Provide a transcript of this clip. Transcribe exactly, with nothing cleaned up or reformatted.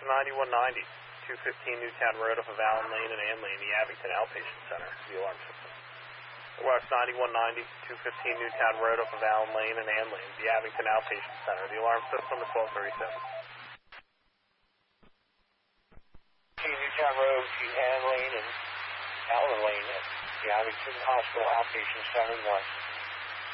ninety-one ninety, two fifteen Newtown Road off of Allen Lane and Ann Lane, the Abington Outpatient Center, the alarm system. West ninety-one ninety, two fifteen Newtown Road off of Allen Lane and Ann Lane, the Abington Outpatient Center, the alarm system at twelve thirty-seven. Newtown Road between Ann Lane and Allen Lane at the Abington Hospital Outpatient Center, North.